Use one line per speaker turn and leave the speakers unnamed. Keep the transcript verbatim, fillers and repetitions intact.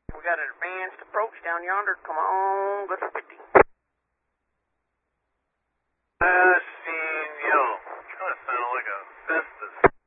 We got an advanced approach down yonder. Come on, good for fifty.
Uh, seen, yo, kind of sounded like a